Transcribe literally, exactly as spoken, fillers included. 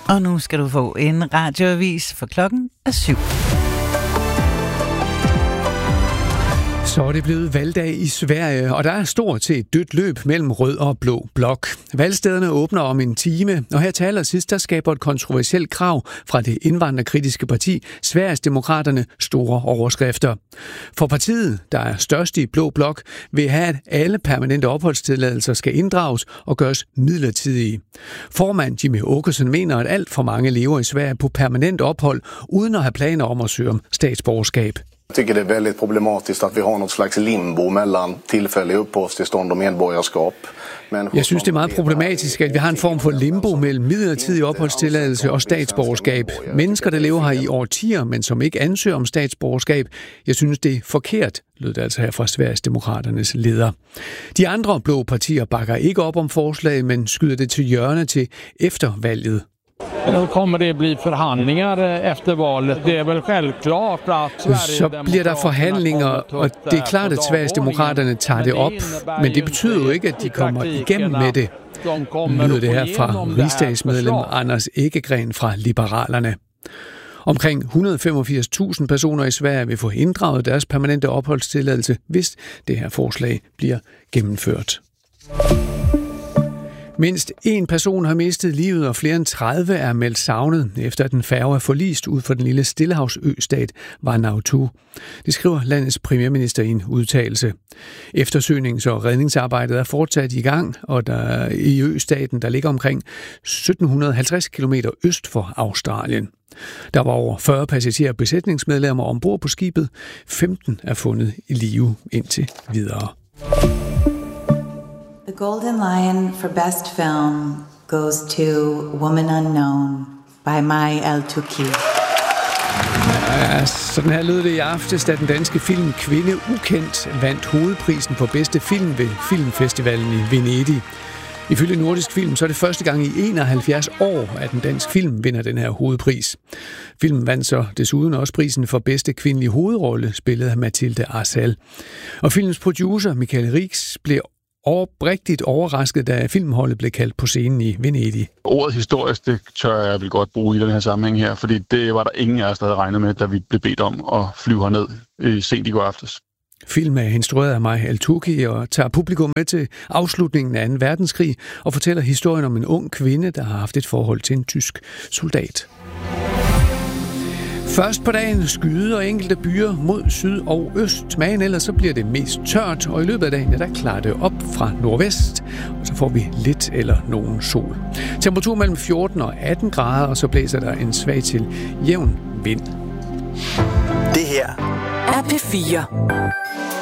Og nu skal du få en radioavis, for klokken er syv. Så er det blevet valgdag i Sverige, og der er stort set dødt løb mellem rød og blå blok. Valgstederne åbner om en time, og her til allersidst, der skaber et kontroversielt krav fra det indvandrerkritiske parti, Sverigesdemokraterne, store overskrifter. For partiet, der er størst i blå blok, vil have, at alle permanente opholdstilladelser skal inddrages og gøres midlertidige. Formand Jimmy Åkesson mener, at alt for mange lever i Sverige på permanent ophold, uden at have planer om at søge om statsborgerskab. Jag tycker det är väldigt problematiskt att vi har något slags limbo mellan tillfälliga uppehållstillstånd och medborgarskap. Jeg synes, det er meget problematisk, at vi har en form for limbo mellem midlertidig opholdstilladelse og statsborgerskab. Mennesker, der lever her i årtier, men som ikke ansøger om statsborgerskab. Jeg synes, det er forkert, lød det altså her fra Sverigesdemokraternes leder. De andre blå partier bakker ikke op om forslaget, men skyder det til hjørne til efter valget. Nu kommer det bli forhandlinger efter valet. Det er vel självklart at Så bliver der forhandlinger, og det er klart, at Sverigesdemokraterne tager det op, men det betyder jo ikke, at de kommer igennem med det. Lyder det her fra rigsdagsmedlem Anders Ekegren fra Liberalerne. Omkring et hundrede og femogfirs tusind personer i Sverige vil få inddraget deres permanente opholdstilladelse, hvis det her forslag bliver gennemført. Mindst en person har mistet livet, og flere end tredive er meldt savnet, efter at en færge er forlist ud for den lille stillehavsøstat Vanuatu. Det skriver landets premierminister i en udtalelse. Eftersøgnings- og redningsarbejdet er fortsat i gang, og der i østaten, der ligger omkring sytten halvtreds kilometer øst for Australien. Der var over fyrre passagerer og besætningsmedlemmer ombord på skibet. femten er fundet i live indtil videre. The Golden Lion for Best Film goes to Woman Unknown by Mai Al-Touki. Ja, sådan her lød det i aftes, da den danske film Kvinde Ukendt vandt hovedprisen for bedste film ved Filmfestivalen i Venedig. Ifølge Nordisk Film, så er det første gang i enoghalvfjerds år, at en dansk film vinder den her hovedpris. Filmen vandt så desuden også prisen for bedste kvindelige hovedrolle, spillet af Mathilde Arsal. Og filmens producer, Michael Rix, blev oprigtigt overrasket, da filmholdet blev kaldt på scenen i Venedig. Ordet historisk, det tør jeg vel godt bruge i den her sammenhæng her, fordi det var der ingen af os, der havde regnet med, da vi blev bedt om at flyve herned øh, sent i går aftes. Filmen er instrueret af Mai Al-Touki og tager publikum med til afslutningen af anden verdenskrig og fortæller historien om en ung kvinde, der har haft et forhold til en tysk soldat. Først på dagen skyde og enkelte byer mod syd og øst. Men ellers så bliver det mest tørt, og i løbet af dagen ja, der klarer det op fra nordvest, og så får vi lidt eller nogen sol. Temperatur mellem fjorten og atten grader, og så blæser der en svag til jævn vind. Det her er P fire.